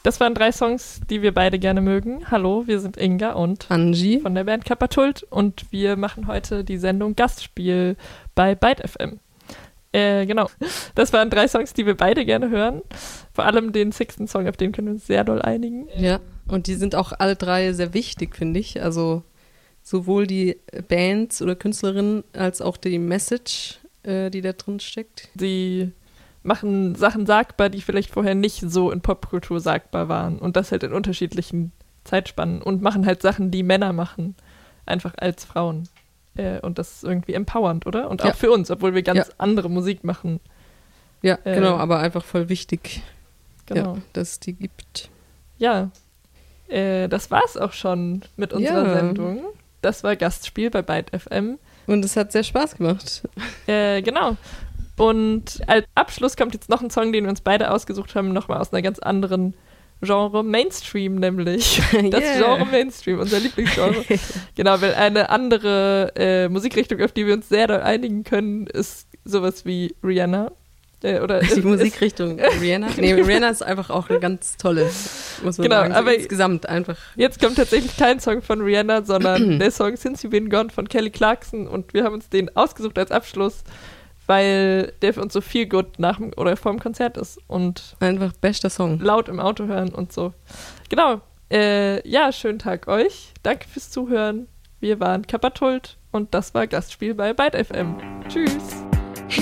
Das waren 3 Songs, die wir beide gerne mögen. Hallo, wir sind Inga und Angie von der Band Kapatult und wir machen heute die Sendung Gastspiel bei Byte FM. Genau, das waren 3 Songs, die wir beide gerne hören. Vor allem den 6. Song, auf den können wir uns sehr doll einigen. Ja, und die sind auch alle 3 sehr wichtig, finde ich. Also sowohl die Bands oder Künstlerinnen als auch die Message, die da drin steckt. Sie machen Sachen sagbar, die vielleicht vorher nicht so in Popkultur sagbar waren. Und das halt in unterschiedlichen Zeitspannen. Und machen halt Sachen, die Männer machen, einfach als Frauen. Und das ist irgendwie empowernd, oder? Und auch für uns, obwohl wir ganz andere Musik machen. Ja, genau, aber einfach voll wichtig, genau. Dass es die gibt. Ja, das war's auch schon mit unserer Sendung. Das war Gastspiel bei Byte FM. Und es hat sehr Spaß gemacht. Genau. Und als Abschluss kommt jetzt noch ein Song, den wir uns beide ausgesucht haben, nochmal aus einer ganz anderen Genre, Mainstream nämlich. Das Genre Mainstream, unser Lieblingsgenre. Genau, weil eine andere Musikrichtung, auf die wir uns sehr doll einigen können, ist sowas wie Rihanna. Die Musikrichtung Rihanna? Nee, Rihanna ist einfach auch eine ganz tolle, muss man sagen. Aber insgesamt einfach. Jetzt kommt tatsächlich kein Song von Rihanna, sondern der Song Since You've Been Gone von Kelly Clarkson und wir haben uns den ausgesucht als Abschluss, weil der für uns so viel gut vor dem Konzert ist und einfach bester Song. Laut im Auto hören und so. Genau. Schönen Tag euch. Danke fürs Zuhören. Wir waren Kapatult und das war Gastspiel bei Byte FM. Tschüss.